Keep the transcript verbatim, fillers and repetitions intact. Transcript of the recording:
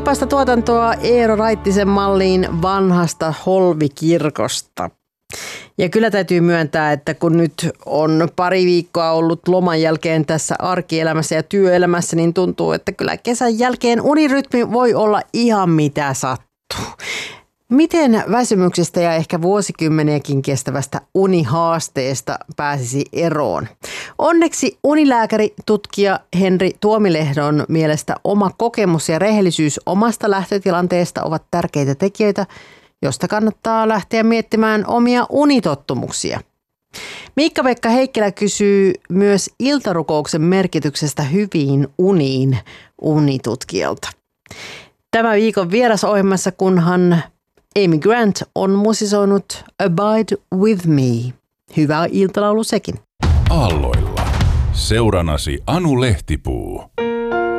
Reipasta tuotantoa Eero Raittisen malliin vanhasta Holvikirkosta. Ja kyllä täytyy myöntää, että kun nyt on pari viikkoa ollut loman jälkeen tässä arkielämässä ja työelämässä, niin tuntuu, että kyllä kesän jälkeen unirytmi voi olla ihan mitä sattuu. Miten väsymyksestä ja ehkä vuosikymmeniäkin kestävästä unihaasteesta pääsisi eroon? Onneksi unilääkäri tutkija Henri Tuomilehdon mielestä oma kokemus ja rehellisyys omasta lähtötilanteesta ovat tärkeitä tekijöitä, josta kannattaa lähteä miettimään omia unitottumuksia. Miikka-Pekka Heikkilä kysyy myös iltarukouksen merkityksestä hyviin uniin unitutkijalta. Tämä viikon vierasohjelmassa, kunhan Amy Grant on musisoinut Abide With Me. Hyvä iltalaulu sekin. Aalloilla. Seuranasi Anu Lehtipuu.